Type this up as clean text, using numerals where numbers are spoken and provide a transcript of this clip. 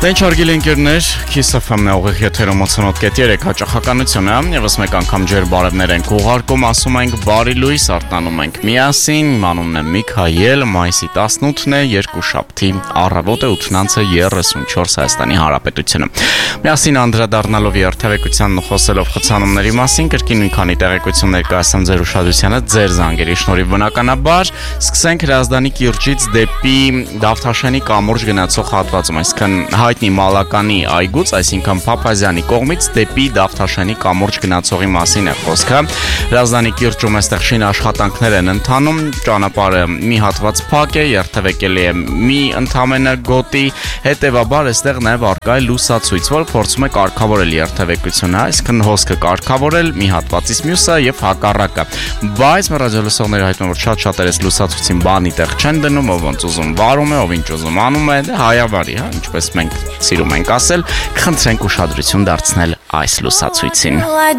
Ինչ հարգելի ընկերներ, Kiss FM-ն է ուղիղ եթերում 88.3 հաճախականությունը, եւս մեկ անգամ ջեր բարևներ ենք ուղարկում, ասում ենք բարի լույս, արտանում ենք միասին, իմ անունն է Միքայել, մայիսի 18-ն է, երկուշաբթի առավոտ է 8:34 Հայաստանի Հանրապետությունը։ Միասին անդրադառնալով երթևեկությանն ու խոսելով խցանումների մասին, կրկին մի քանի տեղեկություն ներկայացնեմ ձեր ուշադրությանը, ձեր զանգերի շնորհիվ բնականաբար, սկսենք Հրազդանի կիրճից դեպի Դավթաշենի կամուրջ գնացող հատվածում, այսինքն հայտնի Մալականի այգուց, այսինքն Փափազյանի կողմից դեպի Դավթաշենի կամուրջ գնացողի մասին է խոսքը։ Հրազդանի կիրճում այստեղ շին աշխատանքներ են ընթանում, ճանապարհը մի հատված փակ է, երթևեկելի է մի ընդամենը գոտի, հետևաբար այստեղ նաև առկա է լուսացույց, որը փորձում է կարգավորել երթևեկությունը, այսինքն հոսքը կարգավորել մի հատվածից մյուսը եւ հակառակը։ Բայց մեր ռադիոլսողները հայտնում որ շատ-շատ էս լուսացույցին բանի տեղ չեն դնում, ով ոնց ուզում վարում է, ով ինչ ուզում անում է, հայավարի, հա, ինչպես մենք սիրում ենք ասել, խնդրենք ուշադրություն դարձնել այս լուսացույցին։